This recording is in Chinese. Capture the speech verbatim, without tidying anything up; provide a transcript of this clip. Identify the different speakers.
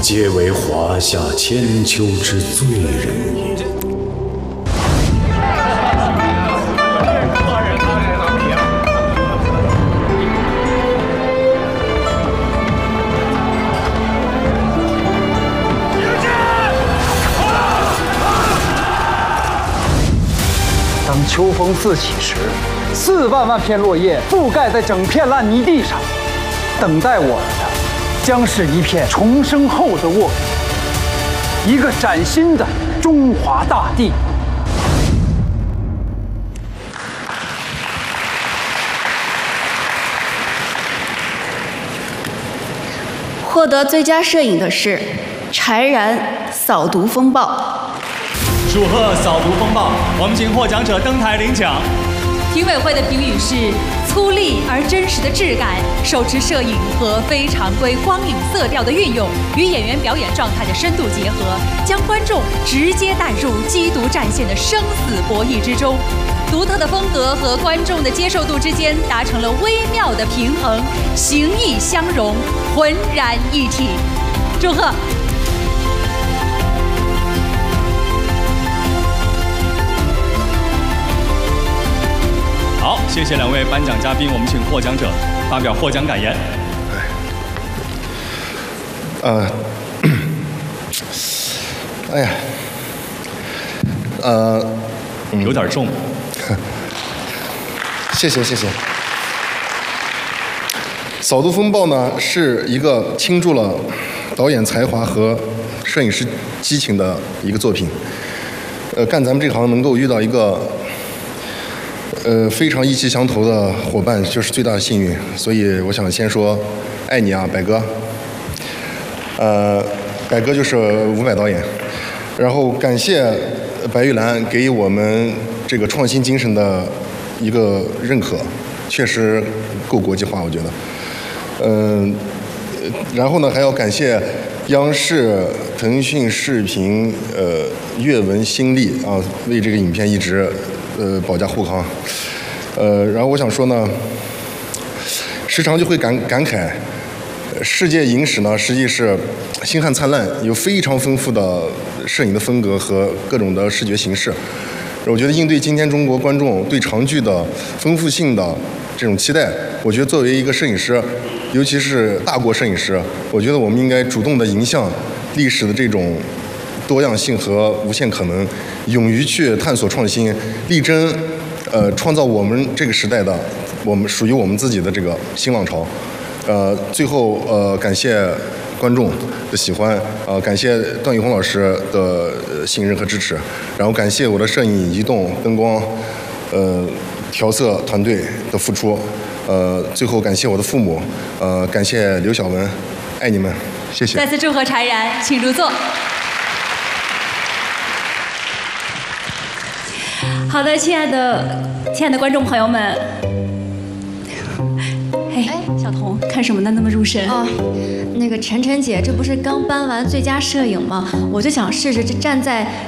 Speaker 1: 皆为华夏千秋之罪人也。
Speaker 2: 当秋风四起时，四万万片落叶覆盖在整片烂泥地上，等待我们的将是一片重生后的沃土，一个崭新的中华大地。
Speaker 3: 获得最佳摄影的是柴然《扫毒风暴》。
Speaker 4: 祝贺《扫毒风暴》，我们请获奖者登台领奖。
Speaker 5: 评委会的评语是：粗粝而真实的质感，手持摄影和非常规光影色调的运用，与演员表演状态的深度结合，将观众直接带入缉毒战线的生死博弈之中。独特的风格和观众的接受度之间达成了微妙的平衡，形意相融，浑然一体。祝贺！
Speaker 4: 好，谢谢两位颁奖嘉宾，我们请获奖者发表获奖感言。
Speaker 6: 呃，哎呀，呃，
Speaker 4: 有点重。
Speaker 6: 谢谢谢谢。扫毒风暴呢，是一个倾注了导演才华和摄影师激情的一个作品。呃，干咱们这行能够遇到一个。呃，非常意气相投的伙伴就是最大的幸运，所以我想先说，爱你啊，百哥。呃，百哥就是伍佰导演，然后感谢白玉兰给我们这个创新精神的一个认可，确实够国际化，我觉得。嗯、呃，然后呢，还要感谢央视、腾讯视频、呃阅文新力啊，为这个影片一直。呃，保驾护航，呃，然后我想说呢，时常就会感感慨，世界影史呢，实际是星汉灿烂，有非常丰富的摄影的风格和各种的视觉形式。我觉得应对今天中国观众对长剧的丰富性的这种期待，我觉得作为一个摄影师，尤其是大国摄影师，我觉得我们应该主动的迎向历史的这种。多样性和无限可能，勇于去探索创新，力争呃创造我们这个时代的我们属于我们自己的这个新浪潮。呃，最后呃感谢观众的喜欢，呃感谢段奕宏老师的信任和支持，然后感谢我的摄影、移动、灯光、呃调色团队的付出，呃最后感谢我的父母，呃感谢刘晓文，爱你们，谢谢。
Speaker 5: 再次祝贺柴然，请入座。好的，亲爱的，亲爱的观众朋友们，嘿，小童，看什么呢？那么入神。
Speaker 7: 哦，那个晨晨姐，这不是刚颁完最佳摄影吗？我就想试试这站在